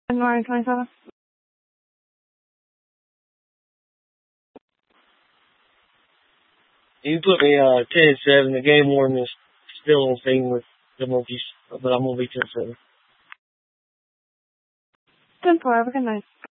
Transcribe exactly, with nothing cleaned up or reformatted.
January twenty-seventh. You put me uh, ten seven. The game warden is still on scene with the monkeys, but I'm going to be ten seven. ten four. Have a good night.